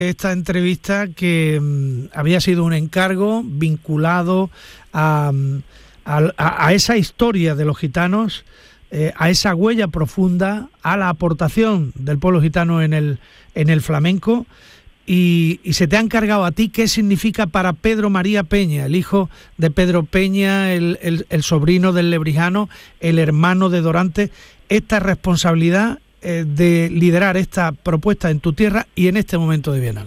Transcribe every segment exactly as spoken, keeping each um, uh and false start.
esta entrevista que um, había sido un encargo vinculado a, a, a esa historia de los gitanos, eh, a esa huella profunda, a la aportación del pueblo gitano en el, en el flamenco, y, y se te ha encargado a ti qué significa para Pedro María Peña, el hijo de Pedro Peña, el, el, el sobrino del Lebrijano, el hermano de Dorante, esta responsabilidad de liderar esta propuesta en tu tierra y en este momento de Bienal.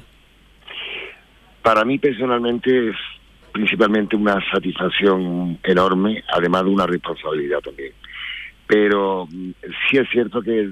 Para mí personalmente es principalmente una satisfacción enorme, además de una responsabilidad también. Pero sí es cierto que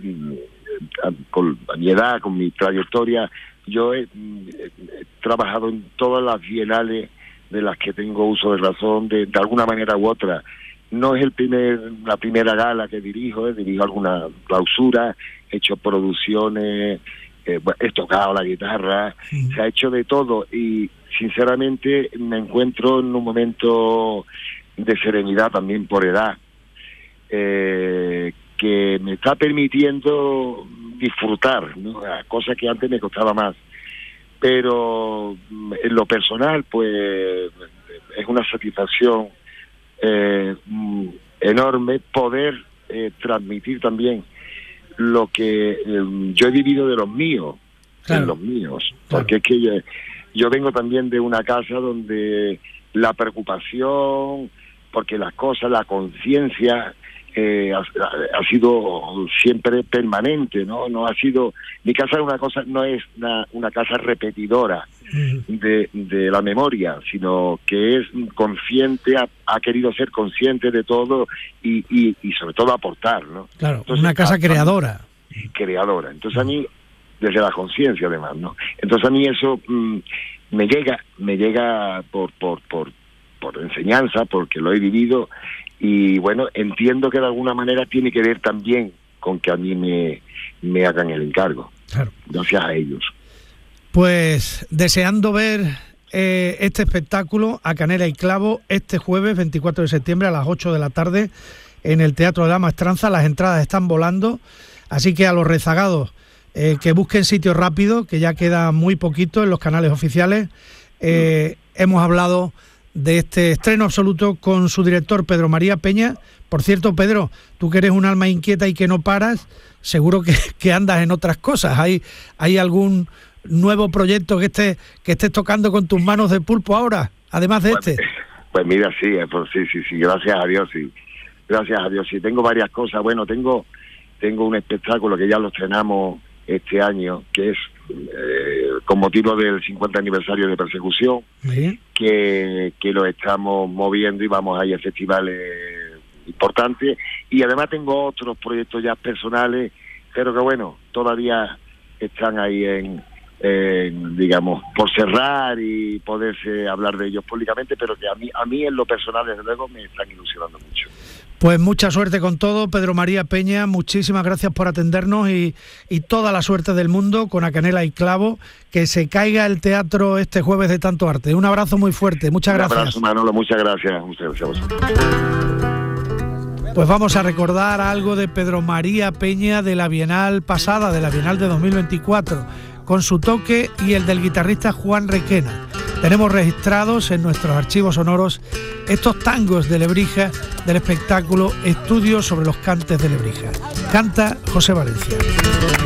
con mi edad, con mi trayectoria, yo he, he trabajado en todas las bienales de las que tengo uso de razón, de, de alguna manera u otra. No es el primer la primera gala que dirijo, eh, dirijo alguna clausura, he hecho producciones, eh, he tocado la guitarra, sí. Se ha hecho de todo y sinceramente me encuentro en un momento de serenidad también por edad, eh, que me está permitiendo disfrutar, ¿no? Cosa que antes me costaba más. Pero en lo personal, pues es una satisfacción Eh, enorme poder eh, transmitir también lo que eh, yo he vivido de los míos, claro. de los míos, claro. Porque es que yo, yo vengo también de una casa donde la preocupación, porque las cosas, la conciencia eh, ha, ha sido siempre permanente, no, no ha sido, mi casa es una cosa, no es una, una casa repetidora de, de la memoria, sino que es consciente, ha, ha querido ser consciente de todo y, y, y sobre todo aportar, ¿no? Claro, entonces, una casa a, creadora. A, creadora. Entonces a mí, desde la conciencia además, ¿no? Entonces a mí eso mmm, me llega, me llega por, por, por, por enseñanza, porque lo he vivido y bueno, entiendo que de alguna manera tiene que ver también con que a mí me, me hagan el encargo. Claro. Gracias a ellos. Pues deseando ver eh, este espectáculo a Canela y Clavo este jueves veinticuatro de septiembre a las ocho de la tarde en el Teatro de la Maestranza. Las entradas están volando, así que a los rezagados eh, que busquen sitio rápido, que ya queda muy poquito en los canales oficiales. Eh, mm. Hemos hablado de este estreno absoluto con su director Pedro María Peña. Por cierto, Pedro, tú que eres un alma inquieta y que no paras, seguro que, que andas en otras cosas. ¿Hay, hay algún nuevo proyecto que estés que estés tocando con tus manos de pulpo ahora, además de pues, este? Pues mira, sí, pues sí, sí, sí, gracias a Dios, sí. Gracias a Dios, sí. Tengo varias cosas. Bueno, tengo tengo un espectáculo que ya lo estrenamos este año, que es eh, con motivo del cincuenta aniversario de Persecución, ¿sí? que, que lo estamos moviendo y vamos a ir a festivales importantes. Y además tengo otros proyectos ya personales, pero que bueno, todavía están ahí en, en digamos, por cerrar y poderse hablar de ellos públicamente, pero que a mí, a mí en lo personal, desde luego, me están ilusionando mucho. Pues mucha suerte con todo, Pedro María Peña, muchísimas gracias por atendernos y, y toda la suerte del mundo con A Canela y Clavo, que se caiga el teatro este jueves de tanto arte. Un abrazo muy fuerte, muchas gracias. Un abrazo, Manolo, muchas gracias. Muchas gracias a vosotros. Pues vamos a recordar algo de Pedro María Peña de la Bienal pasada, de la Bienal de dos mil veinticuatro, con su toque y el del guitarrista Juan Requena. Tenemos registrados en nuestros archivos sonoros estos tangos de Lebrija del espectáculo Estudios sobre los cantes de Lebrija. Canta José Valencia.